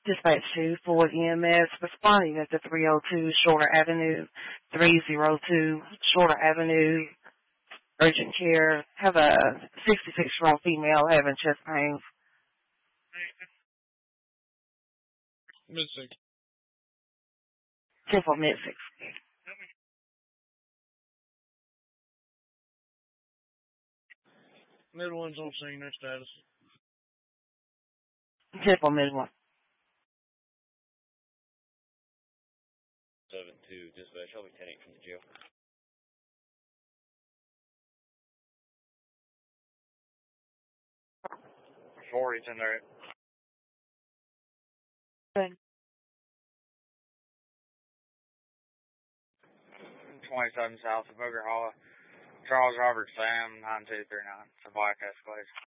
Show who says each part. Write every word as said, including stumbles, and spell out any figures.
Speaker 1: Dispatch two for E M S responding at the three oh two Shorter Avenue, three oh two Shorter Avenue, urgent care. Have a sixty-six-year-old female having chest pains.
Speaker 2: Mid six.
Speaker 1: ten for mid six.
Speaker 2: Mid one's on scene, their status.
Speaker 1: ten for mid one.
Speaker 3: seven two, dispatch, I'll be ten eight from the jail.
Speaker 2: forty's in there.
Speaker 1: Good.
Speaker 2: twenty-seven south of Booger Hollow. Charles Robert Sam, nine two three nine. It's a black Escalade.